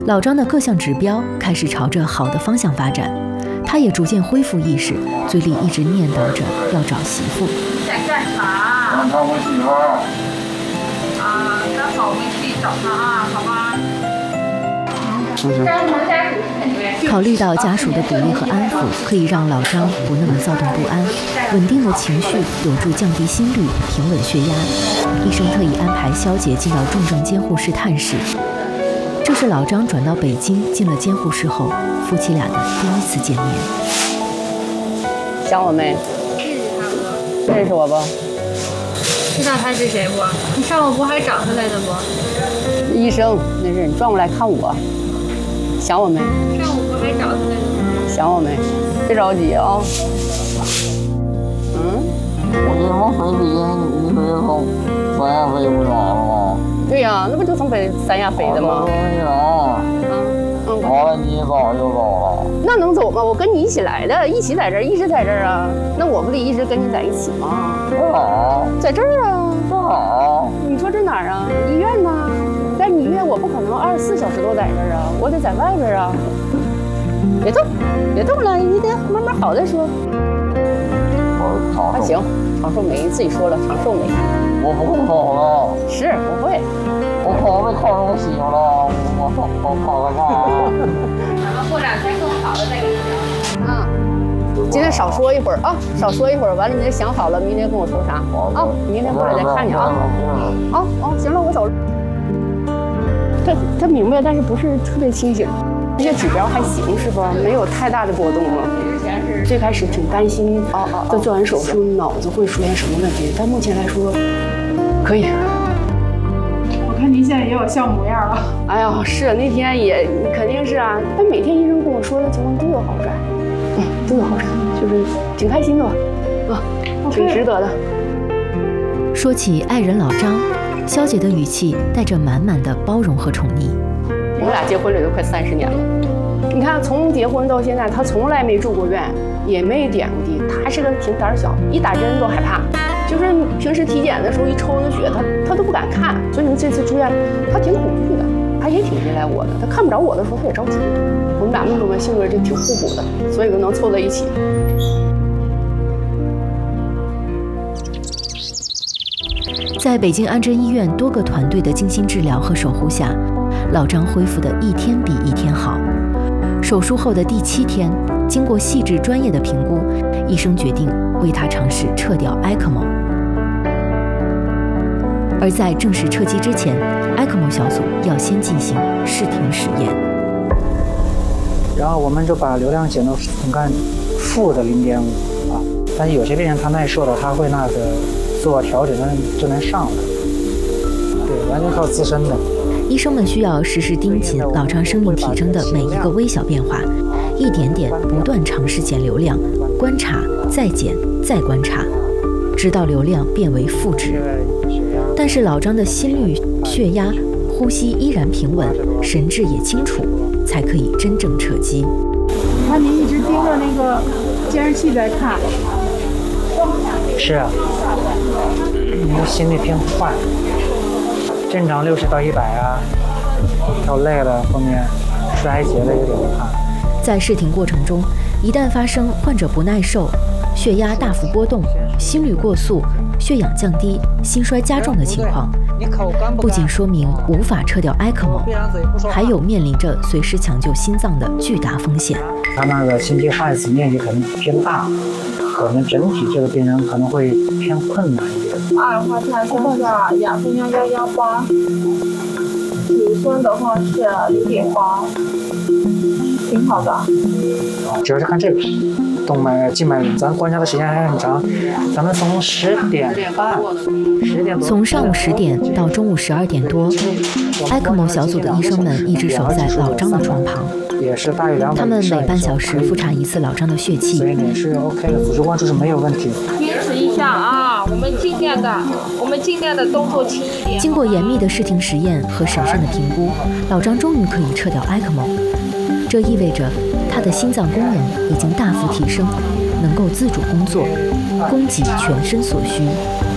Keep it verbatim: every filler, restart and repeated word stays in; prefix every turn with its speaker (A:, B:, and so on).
A: 老张的各项指标开始朝着好的方向发展，他也逐渐恢复意识，嘴里一直念叨着要找媳妇。
B: 你在干啥？
C: 想找我媳妇儿。
B: 啊，刚好我们去找她啊，好吗？
A: 考虑到家属的鼓励和安抚，可以让老张不那么躁动不安，稳定的情绪有助降低心率，平稳血压。医生特意安排肖姐进到重症监护室探视。这是老张转到北京进了监护室后，夫妻俩的第一次见面。
D: 想我没？认识我不？
E: 知道他是谁不？你上午不还找他来的不？
D: 医生，那是你转过来看我。想我没？
E: 上午不还找他来的吗？
D: 想我没？别着急啊、哦。嗯？
C: 我这往飞北京，你飞从三亚飞不远了吗？
D: 对呀、啊，那不就从北三亚飞的吗？
C: 啊。嗯。完了，你早就走了。
D: 那能走吗？我跟你一起来的，一起在这儿，一直在这儿啊。那我不得一直跟你在一起吗？
C: 在哪儿？
D: 在这儿啊。
C: 在哪儿？
D: 你说这哪儿啊？医院呢？在你医院我不可能二十四小时都在这儿啊，我得在外边啊。别动，别动了，你得慢慢好再说。
C: 我长寿。
D: 还行，长寿梅自己说了，长寿梅。
C: 我不会跑了。
D: 是不会。
C: 我跑没考上我媳妇了，我跑我跑个啥？
B: 咱们过两天更好了再跟你聊。
D: 啊，今天少说一会儿啊，少说一会儿，完了你得想好了，明天跟我说啥啊？明天过来再看你啊。啊哦，行了，我走了。他他明白，但是不是特别清醒。这些指标还行是吧？没有太大的波动了。最开始挺担心，哦哦，他做完手术脑子会出现什么问题，但目前来说可以。
E: 我看您现在也有笑模样了。
D: 哎呀，是那天也肯定是啊，但每天医生跟我说的情况都有好转，嗯，都有好转，就是挺开心的吧，啊，挺值得的。
A: 说起爱人老张，肖姐的语气带着满满的包容和宠溺。
D: 我俩结婚了都快三十年了，你看从结婚到现在，他从来没住过院，也没点过滴。他是个挺胆小，一打针都害怕，就是平时体检的时候一抽那血，他他都不敢看。所以说这次住院，他挺恐惧的，他也挺依赖我的。他看不着我的时候，他也着急。我们俩那种的性格就挺互补的，所以就能凑在一起。
A: 在北京安贞医院多个团队的精心治疗和守护下，老张恢复的一天比一天好。手术后的第七天，经过细致专业的评估，医生决定为他尝试撤掉 E C M O。而在正式撤机之前 ，E C M O 小组要先进行试停实验。
F: 然后我们就把流量减到你看负的零点五啊，但是有些病人他耐受的，他会那个做调整，就能上来。对，完全靠自身的。
A: 医生们需要时时盯紧老张生命体征的每一个微小变化，一点点不断尝试减流量，观察再减再观察，直到流量变为负值。但是老张的心率、血压、呼吸依然平稳，神志也清楚，才可以真正撤机。
E: 你看您一直盯着那个监视器在看。
F: 是啊，你的心率偏快。正常六十到一百啊，跳累了，后面衰竭的有点怕。
A: 在试停过程中，一旦发生患者不耐受、血压大幅波动、心率过速、血氧降低、心衰加重的情况，不仅说明无法撤掉 E C M O， 还有面临着随时抢救心脏的巨大风险。
F: 他那个心肌坏死面积可能偏大，可能整体这个病人可能会偏困难一点。
B: 二氧化碳三下，氧分压幺幺八，乳酸的话是零点八，挺好的。
F: 主要是看这个动脉、静脉，咱观察的时间还很长，咱们从十点半、十点多，
A: 从上午十点到中午十二点多 ，E C M O 小组的医生们一直守在老张的床旁。
F: 也是大于两百。
A: 他们每半小时复查一次老张的血气，
F: 所以你是 OK 的，辅助关注是没有问题。
B: 坚持一下啊，我们尽量的，我们尽量的动作轻一点。
A: 经过严密的试停实验和审慎的评估，老张终于可以撤掉 E C M O。这意味着他的心脏功能已经大幅提升，能够自主工作，供给全身所需。